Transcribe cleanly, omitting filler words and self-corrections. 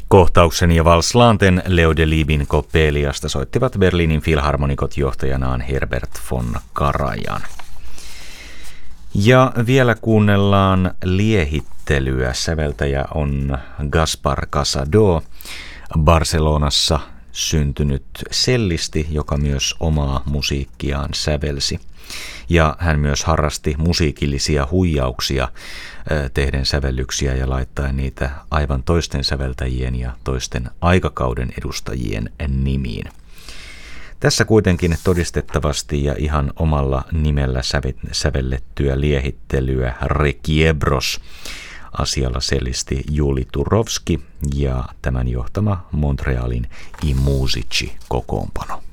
Kohtauksen ja Valslanten Leo de Libin Coppeliasta soittivat Berliinin filharmonikot johtajanaan Herbert von Karajan. Ja vielä kuunnellaan liehittelyä. Säveltäjä on Gaspar Casado, Barcelonassa syntynyt cellisti, joka myös omaa musiikkiaan sävelsi. Ja hän myös harrasti musiikillisia huijauksia tehden sävellyksiä ja laittaen niitä aivan toisten säveltäjien ja toisten aikakauden edustajien nimiin. Tässä kuitenkin todistettavasti ja ihan omalla nimellä sävellettyä liehittelyä Requiebros. Asialla cellisti Juli Turovski ja tämän johtama Montrealin I Musici -kokoonpano.